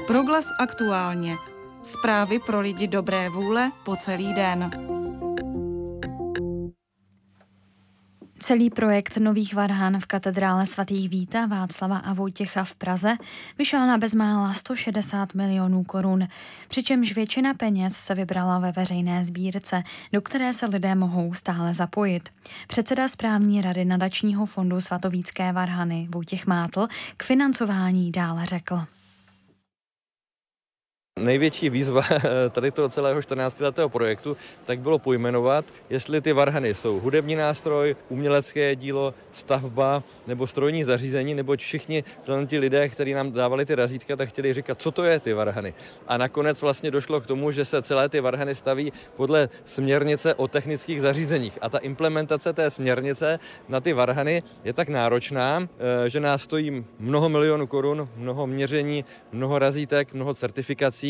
Proglas aktuálně. Zprávy pro lidi dobré vůle po celý den. Celý projekt nových varhan v katedrále svatých Víta, Václava a Vojtěcha v Praze vyšel na bezmála 160 milionů korun, přičemž většina peněz se vybrala ve veřejné sbírce, do které se lidé mohou stále zapojit. Předseda správní rady nadačního fondu Svatovítské varhany Vojtěch Mátl k financování dále řekl. Největší výzva tady toho celého 14letého projektu tak bylo pojmenovat, jestli ty varhany jsou hudební nástroj, umělecké dílo, stavba nebo strojní zařízení, neboť všichni ti lidé, kteří nám dávali ty razítka, tak chtěli říkat, co to je ty varhany. A nakonec vlastně došlo k tomu, že se celé ty varhany staví podle směrnice o technických zařízeních. A ta implementace té směrnice na ty varhany je tak náročná, že nás stojí mnoho milionů korun, mnoho měření, mnoho razítek, mnoho certifikací.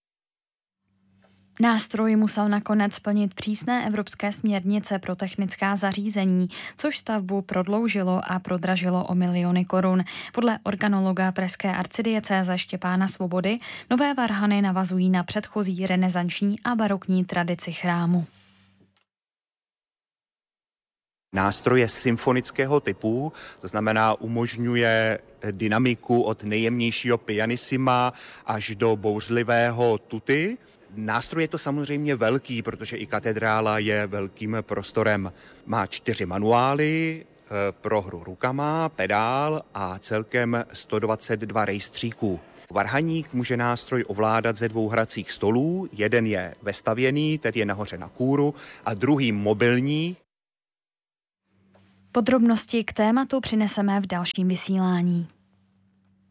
Nástroj musel nakonec splnit přísné evropské směrnice pro technická zařízení, což stavbu prodloužilo a prodražilo o miliony korun. Podle organologa pražské arcidiecéze Štěpána Svobody nové varhany navazují na předchozí renesanční a barokní tradici chrámu. Nástroj je symfonického typu, to znamená umožňuje dynamiku od nejjemnějšího pianissima až do bouřlivého tuty. Nástroj je to samozřejmě velký, protože i katedrála je velkým prostorem. Má 4 manuály pro hru rukama, pedál a celkem 122 rejstříků. Varhaník může nástroj ovládat ze 2 hracích stolů. Jeden je vestavěný, tedy je nahoře na kůru, a druhý mobilní. Podrobnosti k tématu přineseme v dalším vysílání.